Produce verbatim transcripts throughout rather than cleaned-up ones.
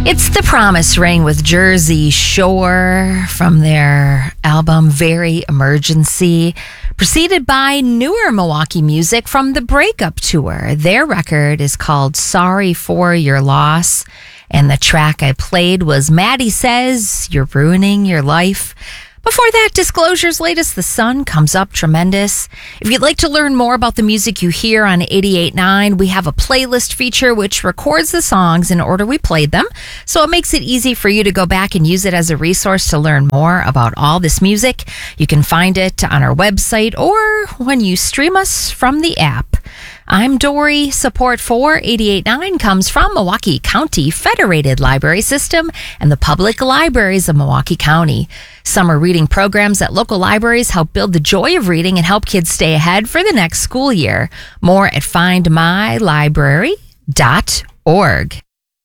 It's The Promise Ring with Jersey Shore from their album Very Emergency, preceded by newer Milwaukee music from the Breakup Tour. Their record is called Sorry for Your Loss, and the track I played was Maddie Says You're Ruining Your Life. Before that, Disclosure's latest, The Sun Comes Up Tremendous. If you'd like to learn more about the music you hear on eighty-eight point nine, we have a playlist feature which records the songs in order we played them, so it makes it easy for you to go back and use it as a resource to learn more about all this music. You can find it on our website or when you stream us from the app. I'm Dory. Support for eighty-eight point nine comes from Milwaukee County Federated Library System and the Public Libraries of Milwaukee County. Summer reading programs at local libraries help build the joy of reading and help kids stay ahead for the next school year. More at find my library dot org.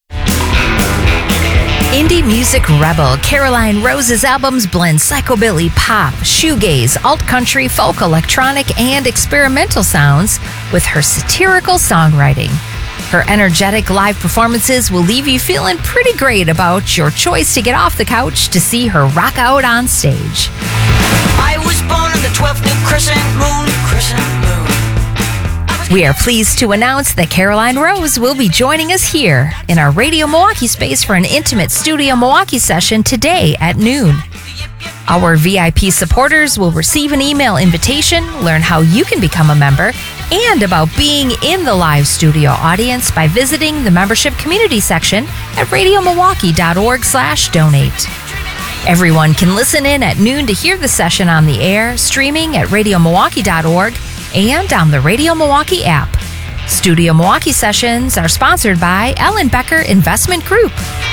Indie music rebel Caroline Rose's albums blend psychobilly, pop, shoegaze, alt-country, folk, electronic, and experimental sounds with her satirical songwriting. Her energetic live performances will leave you feeling pretty great about your choice to get off the couch to see her rock out on stage. I was born on the twelfth new crescent moon, crescent moon. We are pleased to announce that Caroline Rose will be joining us here in our Radio Milwaukee space for an intimate Studio Milwaukee session today at noon. Our V I P supporters will receive an email invitation, learn how you can become a member, and about being in the live studio audience by visiting the membership community section at radio milwaukee dot org slash donate. Everyone can listen in at noon to hear the session on the air, streaming at radio milwaukee dot org and on the Radio Milwaukee app. Studio Milwaukee sessions are sponsored by Ellen Becker Investment Group.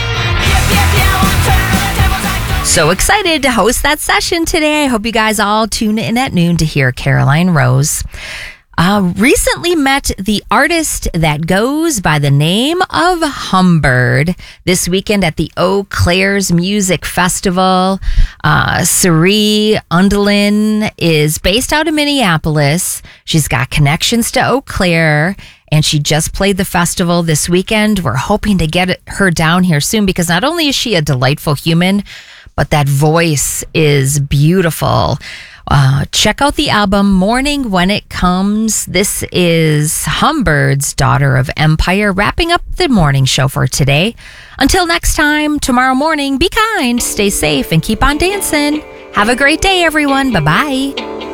So excited to host that session today. I hope you guys all tune in at noon to hear Caroline Rose. Uh, recently met the artist that goes by the name of Humbird this weekend at the Eau Claire's Music Festival. Uh, Sari Undelin is based out of Minneapolis. She's got connections to Eau Claire, and she just played the festival this weekend. We're hoping to get her down here soon because not only is she a delightful human, but that voice is beautiful. Uh, check out the album Morning When It Comes. This is Humbird's Daughter of Empire, wrapping up the morning show for today. Until next time, tomorrow morning, be kind, stay safe, and keep on dancing. Have a great day, everyone. Bye-bye.